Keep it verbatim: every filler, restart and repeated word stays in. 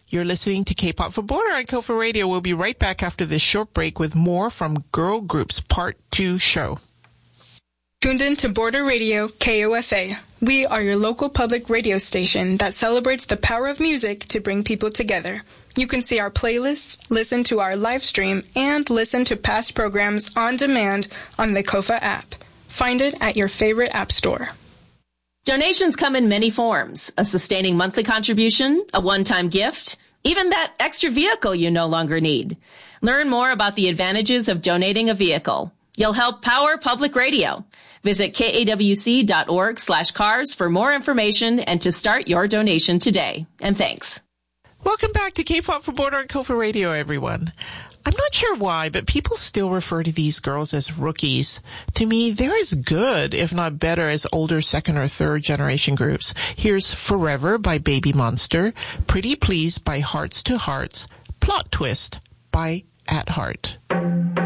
You're listening to K-Pop for Border on Kofa Radio. We'll be right back after this short break with more from Girl Group's Part two show. Tuned in to Border Radio, K O F A. We are your local public radio station that celebrates the power of music to bring people together. You can see our playlists, listen to our live stream, and listen to past programs on demand on the Kofa app. Find it at your favorite app store. Donations come in many forms. A sustaining monthly contribution, a one-time gift, even that extra vehicle you no longer need. Learn more about the advantages of donating a vehicle. You'll help power public radio. Visit kawc.org slash cars for more information and to start your donation today. And thanks. Welcome back to K-Pop for Border on Kofa Radio, everyone. I'm not sure why, but people still refer to these girls as rookies. To me, they're as good, if not better, as older second or third generation groups. Here's Forever by Baby Monster, Pretty Please by Hearts to Hearts, Plot Twist by At Heart.